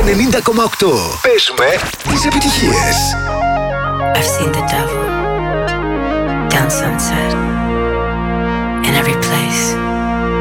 90,8. Παίζουμε τις επιτυχίες. I've seen the devil down sunset.